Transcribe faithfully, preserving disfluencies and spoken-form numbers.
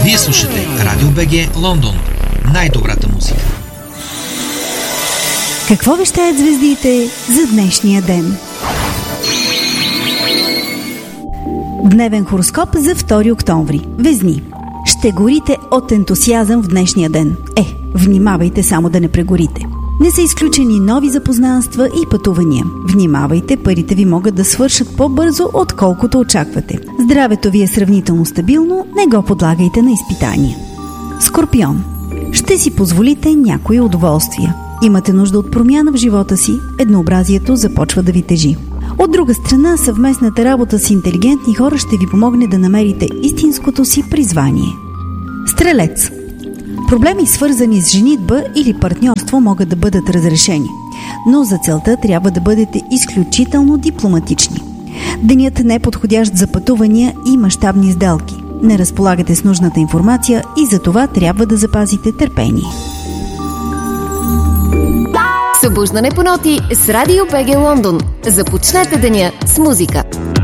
Вие слушате Радио БГ Лондон. Най-добрата музика. Какво вещаят звездите за днешния ден? Дневен хороскоп за втори октомври. Везни. Ще горите от ентусиазъм в днешния ден. Е, внимавайте само да не прегорите. Не са изключени нови запознанства и пътувания. Внимавайте, парите ви могат да свършат по-бързо, отколкото очаквате. Здравето ви е сравнително стабилно, не го подлагайте на изпитания. Скорпион. Ще си позволите някои удоволствия. Имате нужда от промяна в живота си, еднообразието започва да ви тежи. От друга страна, съвместната работа с интелигентни хора ще ви помогне да намерите истинското си призвание. Стрелец. Проблеми, свързани с женитба или партньорство, могат да бъдат разрешени, но за целта трябва да бъдете изключително дипломатични. Денят не е подходящ за пътувания и мащабни сделки. Не разполагате с нужната информация и за това трябва да запазите търпение. Събуждане по ноти с Радио БГ Лондон. Започнете деня с музика.